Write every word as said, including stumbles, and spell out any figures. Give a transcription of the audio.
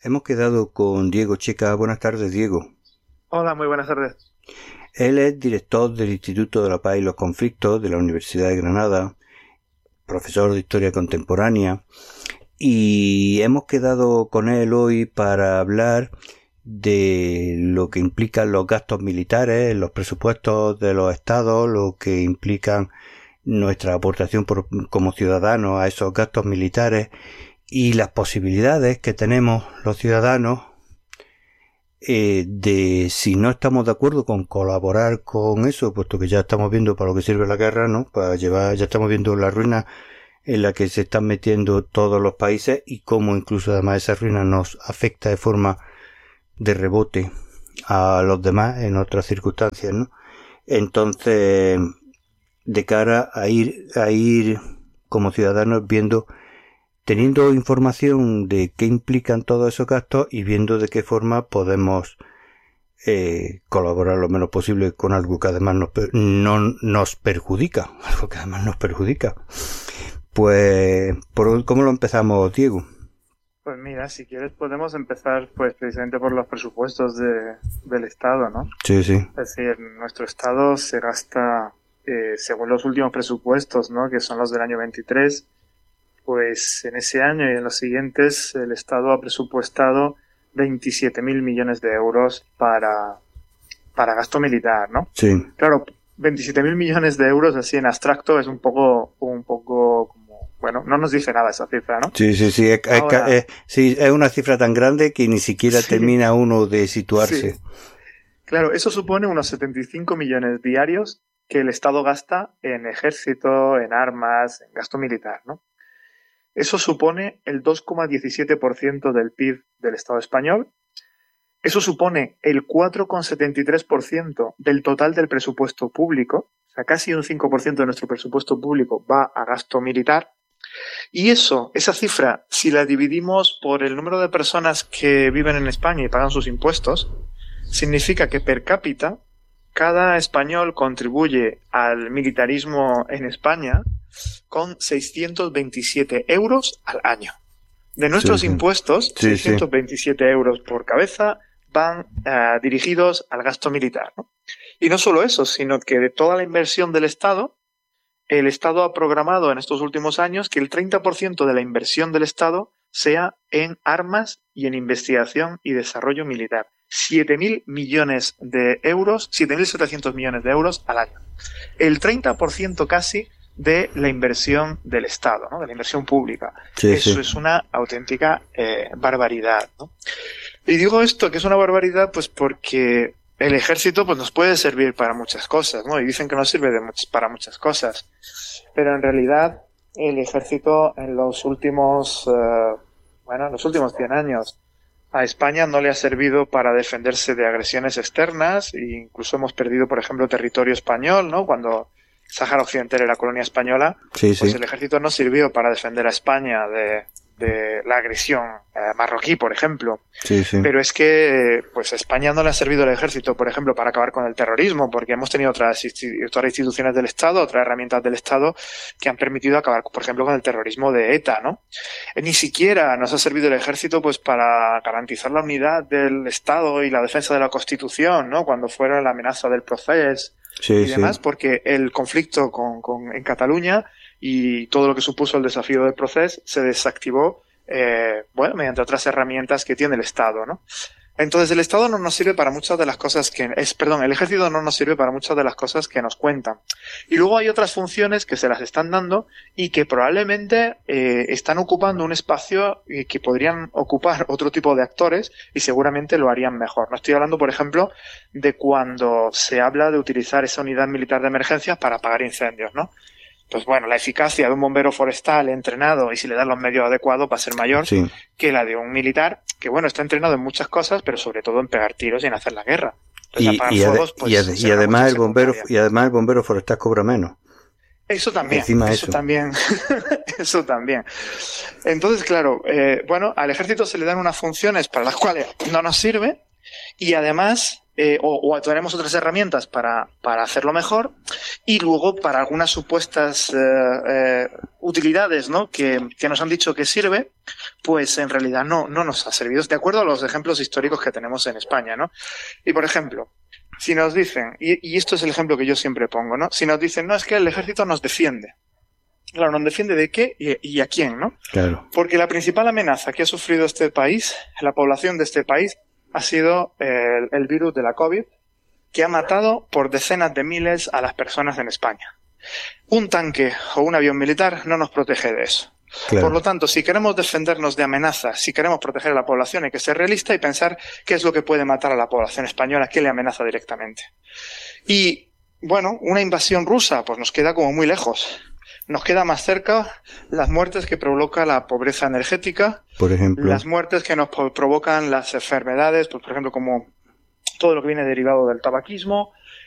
Hemos quedado con Diego Checa. Buenas tardes, Diego. Hola, muy buenas tardes. Él es director del Instituto de la Paz y los Conflictos de la Universidad de Granada, profesor de Historia Contemporánea, y hemos quedado con él hoy para hablar de lo que implican los gastos militares, los presupuestos de los estados, lo que implican nuestra aportación por, como ciudadanos a esos gastos militares y las posibilidades que tenemos los ciudadanos eh, de, si no estamos de acuerdo con colaborar con eso, puesto que ya estamos viendo para lo que sirve la guerra, ¿no? Para llevar, ya estamos viendo la ruina en la que se están metiendo todos los países y cómo incluso además esa ruina nos afecta de forma de rebote a los demás en otras circunstancias, ¿no? Entonces, de cara a ir, a ir como ciudadanos viendo, teniendo información de qué implican todos esos gastos y viendo de qué forma podemos eh, colaborar lo menos posible con algo que además nos, no nos perjudica, algo que además nos perjudica. Pues, ¿por cómo lo empezamos, Diego? Pues mira, si quieres podemos empezar pues precisamente por los presupuestos de, del Estado, ¿no? Sí, sí. Es decir, nuestro Estado se gasta, eh, según los últimos presupuestos, ¿no? Que son los del año veintitrés, pues en ese año y en los siguientes el Estado ha presupuestado veintisiete mil millones de euros para, para gasto militar, ¿no? Sí. Claro, veintisiete mil millones de euros así en abstracto es un poco, un poco como, bueno, no nos dice nada esa cifra, ¿no? Sí, sí, sí. Es, Ahora, es, sí, es una cifra tan grande que ni siquiera sí, termina uno de situarse. Sí. Claro, eso supone unos setenta y cinco millones diarios que el Estado gasta en ejército, en armas, en gasto militar, ¿no? Eso supone el dos coma diecisiete por ciento del P I B del Estado español. Eso supone el cuatro coma setenta y tres por ciento del total del presupuesto público. O sea, casi un cinco por ciento de nuestro presupuesto público va a gasto militar. Y eso, esa cifra, si la dividimos por el número de personas que viven en España y pagan sus impuestos, significa que per cápita cada español contribuye al militarismo en España con seiscientos veintisiete euros al año. De nuestros sí, sí. impuestos, sí, seiscientos veintisiete sí. euros por cabeza van uh, dirigidos al gasto militar, ¿no? Y no solo eso, sino que de toda la inversión del Estado, el Estado ha programado en estos últimos años que el treinta por ciento de la inversión del Estado sea en armas y en investigación y desarrollo militar. siete mil millones de euros, siete mil setecientos millones de euros al año. El treinta por ciento casi de la inversión del Estado, ¿no? De la inversión pública. Sí, Eso sí. es una auténtica eh, barbaridad, ¿no? Y digo esto, que es una barbaridad, pues porque el ejército pues nos puede servir para muchas cosas, ¿no? Y dicen que no sirve de much- para muchas cosas. Pero en realidad el ejército en los últimos, eh, bueno, en los últimos cien años a España no le ha servido para defenderse de agresiones externas e incluso hemos perdido, por ejemplo, territorio español, ¿no? Cuando Sáhara Occidental era colonia española, sí, pues sí. el ejército no sirvió para defender a España de, de la agresión eh, marroquí, por ejemplo. Sí, sí. Pero es que pues a España no le ha servido el ejército, por ejemplo, para acabar con el terrorismo, porque hemos tenido otras, otras instituciones del Estado, otras herramientas del Estado que han permitido acabar, por ejemplo, con el terrorismo de ETA, ¿no? Eh, ni siquiera nos ha servido el ejército pues para garantizar la unidad del Estado y la defensa de la Constitución, ¿no? Cuando fuera la amenaza del Procés. Sí, y demás, sí. porque el conflicto con, con, en Cataluña y todo lo que supuso el desafío del Procés se desactivó, eh, bueno, mediante otras herramientas que tiene el Estado, ¿no? Entonces el Estado no nos sirve para muchas de las cosas que es, perdón, el ejército no nos sirve para muchas de las cosas que nos cuentan. Y luego hay otras funciones que se las están dando y que probablemente eh, están ocupando un espacio eh, que podrían ocupar otro tipo de actores y seguramente lo harían mejor. No estoy hablando, por ejemplo, de cuando se habla de utilizar esa unidad militar de emergencia para apagar incendios, ¿no? Pues bueno, la eficacia de un bombero forestal entrenado y si le dan los medios adecuados va a ser mayor sí. que la de un militar que, bueno, está entrenado en muchas cosas, pero sobre todo en pegar tiros y en hacer la guerra. Entonces, y, apagar y, fuegos, pues, y, ad- y además el bombero y además el bombero forestal cobra menos. Eso también, Encima eso, eso también, eso también. Entonces, claro, eh, bueno, al ejército se le dan unas funciones para las cuales no nos sirve y además eh, o, o tenemos otras herramientas para, para hacerlo mejor, y luego para algunas supuestas eh, eh, utilidades, ¿no? que, que nos han dicho que sirve, pues en realidad no, no nos ha servido, de acuerdo a los ejemplos históricos que tenemos en España, ¿no? Y por ejemplo, si nos dicen, y, y esto es el ejemplo que yo siempre pongo, ¿no? Si nos dicen, no, es que el ejército nos defiende. Claro, ¿nos defiende de qué y, y a quién, no? Claro. Porque la principal amenaza que ha sufrido este país, la población de este país, ha sido el, el virus de la COVID, que ha matado por decenas de miles a las personas en España. Un tanque o un avión militar no nos protege de eso. Claro. Por lo tanto, si queremos defendernos de amenazas, si queremos proteger a la población, hay que ser realista y pensar qué es lo que puede matar a la población española, qué le amenaza directamente. Y, bueno, una invasión rusa, pues nos queda como muy lejos. Nos queda más cerca las muertes que provoca la pobreza energética, por ejemplo, las muertes que nos provocan las enfermedades, pues por ejemplo como todo lo que viene derivado del tabaquismo,